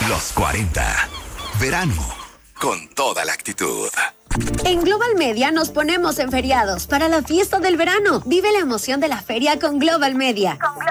Los 40. Verano. Con toda la actitud. En Global Media nos ponemos en feriados para la fiesta del verano. Vive la emoción de la feria con Global Media.